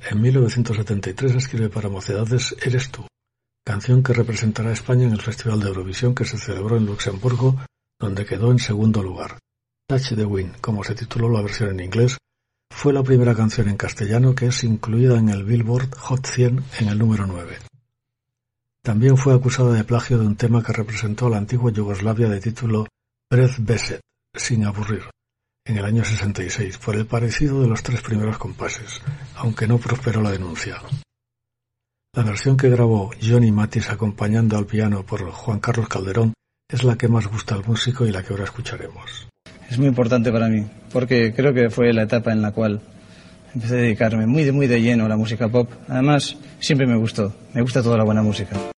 en 1973 escribe para Mocedades Eres tú, canción que representará a España en el Festival de Eurovisión que se celebró en Luxemburgo, donde quedó en segundo lugar. Touch the Wind, como se tituló la versión en inglés, fue la primera canción en castellano que es incluida en el Billboard Hot 100 en el número 9. También fue acusada de plagio de un tema que representó a la antigua Yugoslavia de título Breath Beset, sin aburrir, en el año 66, por el parecido de los tres primeros compases, aunque no prosperó la denuncia. La versión que grabó Johnny Mathis acompañando al piano por Juan Carlos Calderón es la que más gusta al músico y la que ahora escucharemos. Es muy importante para mí, porque creo que fue la etapa en la cual empecé a dedicarme muy de lleno a la música pop. Además, siempre me gusta toda la buena música.